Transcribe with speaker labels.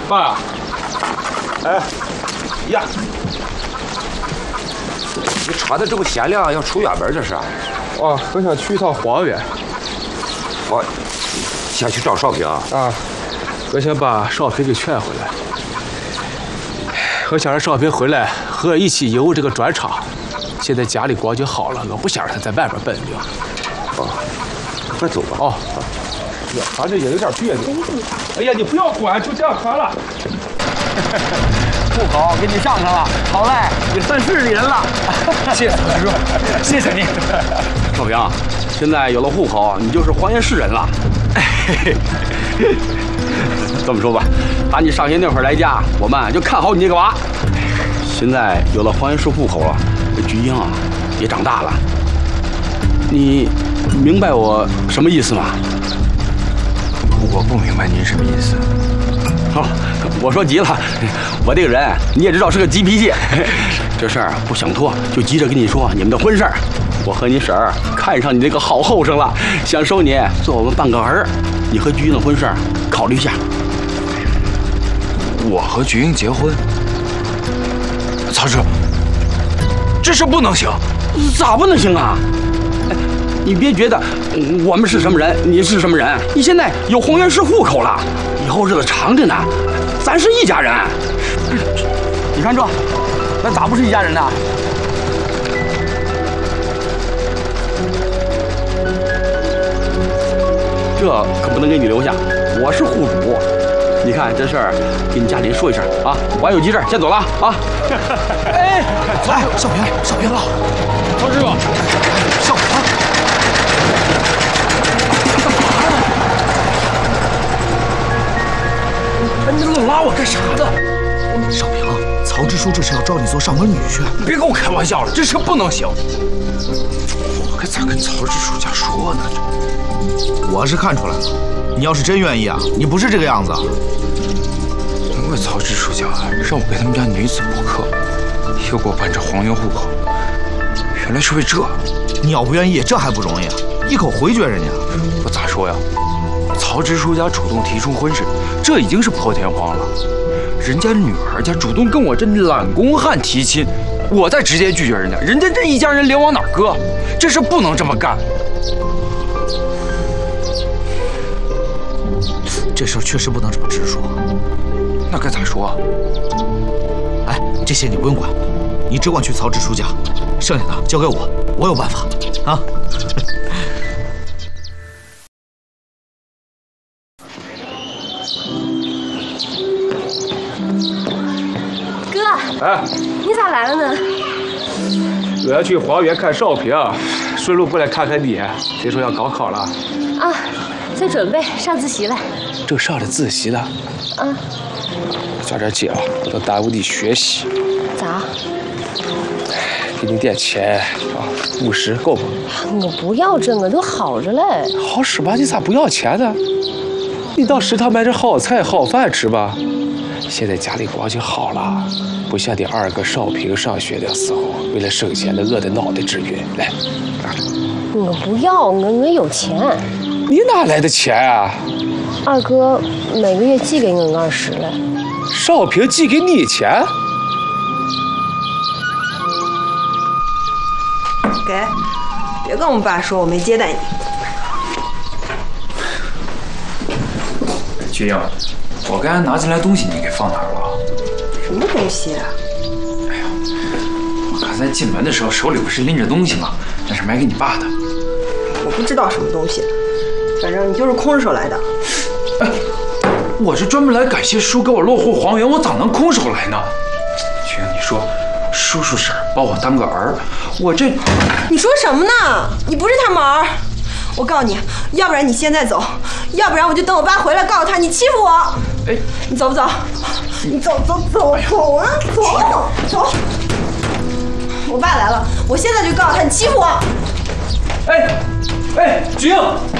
Speaker 1: 爸，哎呀，
Speaker 2: 你穿的这么鲜亮，要出远门这是？
Speaker 1: 哦，我想去一趟黄原。
Speaker 2: 我想去找少平啊。
Speaker 1: 我想把少平给劝回来。我想让少平回来和我一起营务这个砖厂。现在家里光景好了，我不想让他在外边奔命。
Speaker 2: 快走吧。
Speaker 1: 呀，反正也有点别扭。哎呀，你不要管，就这样穿了。
Speaker 3: 户口给你上了，好嘞，你算市里人了。谢谢曹支书，谢谢您。少平，现在有了户口，你就是黄原市人了。这么说吧，打你上学那会儿来家，我们就看好你这个娃。现在有了黄原市户口了，菊英啊也长大了。你明白我什么意思吗？
Speaker 4: 我不明白您什么意思。
Speaker 3: 我说急了，我这个人你也知道是个急脾气，这事儿不想拖，就急着跟你说你们的婚事儿。我和你婶儿看上你这个好后生了，想收你做我们半个儿。你和菊英的婚事儿考虑一下。
Speaker 4: 我和菊英结婚，曹叔，这事不能行。
Speaker 3: 咋不能行啊？你别觉得我们是什么人，你是什么人。你现在有黄原市户口了，以后日子长着呢，咱是一家人。你看这，那咋不是一家人呢？这可不能给你留下，我是户主。你看这事儿，给你家里人说一声啊。我还有急事，先走了啊。哎，
Speaker 5: 少平了，
Speaker 1: 曹师傅，
Speaker 5: 少平。
Speaker 3: 你老拉我干啥呢？
Speaker 5: 少平，曹支书这是要招你做上门女婿。
Speaker 4: 你别跟我开玩笑了，这事不能行。我可咋跟曹支书家说呢？
Speaker 5: 我是看出来了，你要是真愿意啊，你不是这个样子。
Speaker 4: 难怪曹支书家让我给他们家女子补课，又给我办这黄原户口，原来是为这。
Speaker 5: 你要不愿意，这还不容易啊？一口回绝人家。
Speaker 4: 我咋说呀？曹支书家主动提出婚事，这已经是破天荒了。人家女儿家主动跟我这懒公汉提亲，我再直接拒绝人家，人家这一家人脸往哪搁？这事不能这么干。
Speaker 5: 这事儿确实不能这么直说。
Speaker 4: 那该咋说啊？
Speaker 5: 哎，这些你不用管，你只管去曹支书家，剩下的交给我，我有办法啊。
Speaker 1: 哎，
Speaker 6: 你咋来了呢？
Speaker 1: 我要去黄原看少平，顺路过来看看你。听说要高考了。
Speaker 6: 啊，在准备上自习了。
Speaker 1: 正上着自习呢。抓点紧啊，不能耽误你学习。
Speaker 6: 咋？
Speaker 1: 给你点钱啊，50够不？
Speaker 6: 我不要这个，都好着嘞。
Speaker 1: 好使吧？你咋不要钱呢？你到食堂买点好菜好饭吃吧。现在家里光景好了，不像你二哥少平上学的时候，为了省钱的饿得脑袋直晕。来，
Speaker 6: 我不要，我有钱。
Speaker 1: 你哪来的钱啊？
Speaker 6: 二哥每个月寄给我20嘞。
Speaker 1: 少平寄给你钱？
Speaker 7: 给，别跟我们爸说我没接待你。
Speaker 4: 菊英，我刚才拿进来东西你给放哪儿了？
Speaker 7: 什么东西啊？
Speaker 4: 哎呀，我刚才进门的时候手里不是拎着东西吗？那是买给你爸的。
Speaker 7: 我不知道什么东西，反正你就是空着手来的。
Speaker 4: 哎，我是专门来感谢叔给我落户黄原，我咋能空手来呢？菊英，你说叔叔婶把我当个儿，我这……
Speaker 7: 你说什么呢？你不是他们儿。我告诉你，要不然你现在走，要不然我就等我爸回来告诉他你欺负我。
Speaker 4: 哎，
Speaker 7: 你走不走？你走啊，走！我爸来了，我现在就告诉他你欺负我。
Speaker 4: 哎，菊英。